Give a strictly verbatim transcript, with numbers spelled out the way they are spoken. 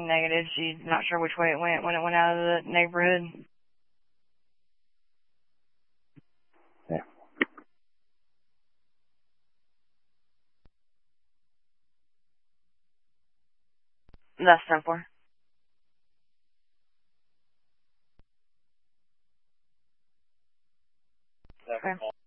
Negative. She's not sure which way it went when it went out of the neighborhood. Yeah. That's ten four. Okay.